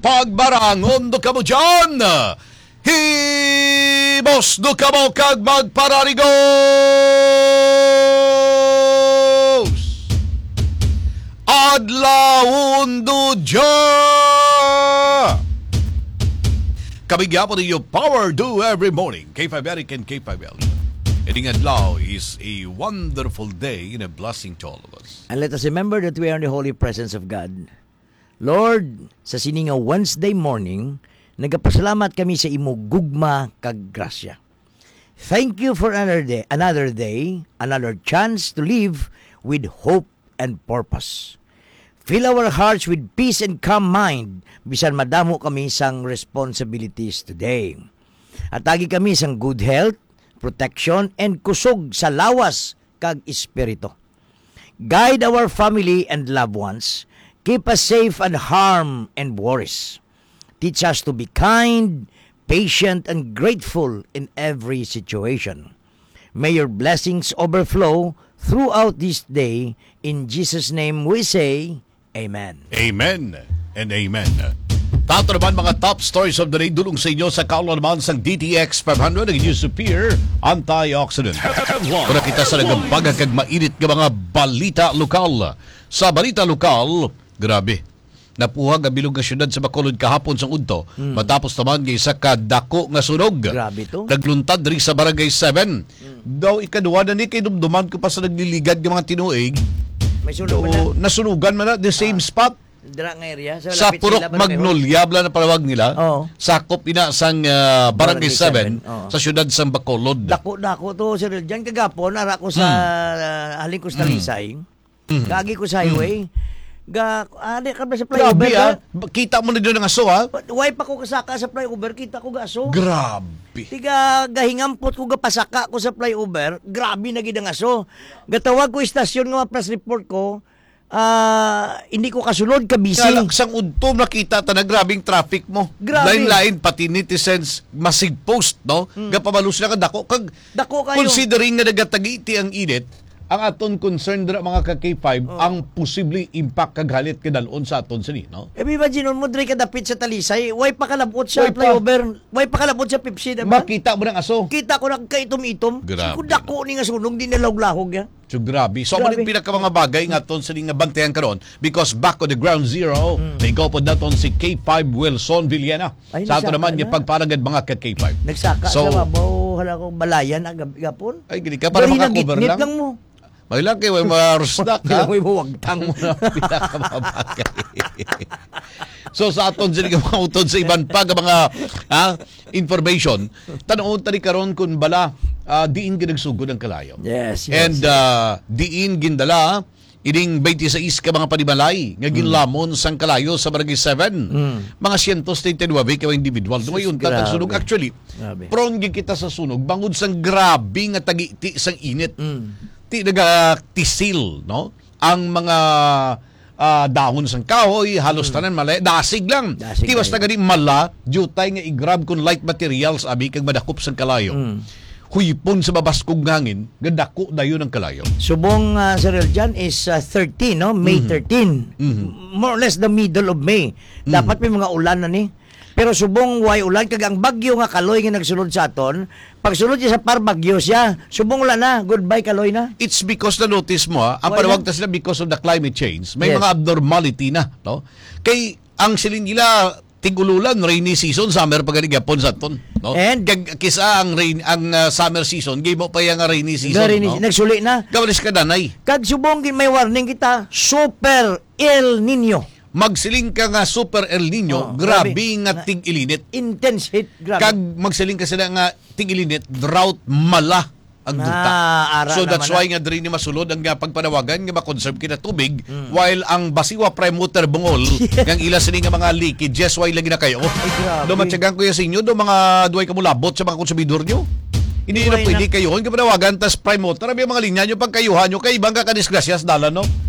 pagbarangon do ka mo dyan. Hibos do ka mo kag magpararigos. Adlawon do dyan. Kabigyan po ninyo Power Do every morning. K5 Eric and K5L. Eding adlaw is a wonderful day and a blessing to all of us. And let us remember that we are in the holy presence of God. Lord, sa sininga Wednesday morning, nagapasalamat kami sa imo gugma kag grasya. Thank you for another day, another chance to live with hope and purpose. Fill our hearts with peace and calm mind, bisan madamo kami sang responsibilities today. At agi kami sang good health, protection, and kusog sa lawas kag espiritu. Guide our family and loved ones. Keep us safe and harm and worries. Teach us to be kind, patient, and grateful in every situation. May your blessings overflow throughout this day. In Jesus' name we say, Amen. Amen and amen. Tato naman mga top stories of the day dulong sa inyo sa kaulan naman sang DTX 500 ang inyong superior antioxidant. Kung kita sa nagabagag kag mainit nga mga balita lokal. Sa balita lokal, grabe. Napuhag ang bilog nga syudad sa Bacolod kahapon sa Udto. Matapos naman ng isa ka dako nga sunog. Grabe to. Nagluntad rin sa Barangay 7. Daw ikaduwa na ni kay dumduman ko pa sa nagliligad ng mga tinuig. May sunog man na. Nasunugan man na the same spot. Dira nga area. Sa Purok Magnolia, bala na palawag nila. Oo. Sakop ina sang Barangay 7 sa syudad sang Bacolod. Dako to, Sir Diyan kagapon, ara ko sa haling ko sa Talisay. Gagi ko sa highway. Adi ka ba sa flyover? Grabe kita mo na doon ng aso ha? Way pa ko kasaka sa flyover, kita ko ga aso. Grabe. Tiga gahingampot ko ga pasaka ko sa flyover, grabe na gid ang aso. Gatawag ko istasyon nga press report ko. Hindi ko kasulod ka busy. Sang udto nakita ta na grabing traffic mo. Grabe. Lain-lain pati netizens masig post no. Gapabalus na ka dako kag Dako kayo. considering nga nagatagiti ang init, ang aton concern dira mga ka K5 ang posible impact kag halit kadalon sa aton sini no. Imagine mo dre ka dapit sa Talisay, way pa kalabot sa flyover, way pa kalabot sa Pepsi diba? Makita mo ng aso. Kita ko na kaitom-itom. Grabe. Kung dako ni nga sunog di nilawlahog ya. So grabe. So ano yung pinaka mga bagay nga ton sa nga bantayan karon because back on the ground zero, naigaw po naton si K5 Wilson Villena. Sa ato naman yung pagparagad mga ka K5. Nagsaka sa mabaw hala ko balayan agapon. Ay gini ka para maka-cover lang. mo. Maglang kayo may marusdak ha. May mawagtang mo na pinakamabagay. So sa aton sila mga utod sa iban pa mga information, tanong tani karon kun bala diin ginagsugod ang kalayo. Yes. And diin gindala ining 26 ka mga panimalay nga ginlamon sang kalayo sa Barangay 7. Mga 139 ka individual. Ngayon tatag sunog actually. Prone gyud kita sa sunog bangod sang grabe nga tagiti sang init. Ti nagatisil no ang mga dahon sang kahoy halos tanan malay dasig lang tiwas na gani mala jutay nga i-grab kon light materials abi kag madakop sang kalayo huypon sa mabaskog ngangin gadako dayon ang kalayo. Subong Sir Eljan is 13 no May 13 more or less the middle of May dapat may mga ulan na ni. Pero subong way ulan kag ang bagyo nga Kaloy nga nagsulod sa aton, pagsulod siya sa par bagyo siya, subong ulan na, goodbye Kaloy na. It's because na notice mo ang panawag ta sila because of the climate change. May mga abnormality na, no? Kay ang silin nila tigululan rainy season, summer pag gapon sa aton, no? And kisa ang summer season, gay mo pa yang rainy season, no? Nagsuli na. Gawalis ka danay. Kag subong may warning kita, Super El Nino. Magsiling ka nga Super El Nino, grabe nga tig-ilinit. Intense heat, grabe. Kag magsiling ka sila nga tig-ilinit, drought mala ang duta. So that's why nga diri ni masulod ang pagpanawagan nga ma-conserve kita tubig while ang basiwa prime water bungol nga ila sini nga mga leakages why lagi na kayo. Do matyagan ko ya sa inyo do mga duay kamulabot sa mga konsumidor nyo. Hindi na pwede kayo. Kung kapanawagan, tas prime water, may mga linya nyo, pagkayuhan nyo, kay ibang kakadisgrasyas dala, no?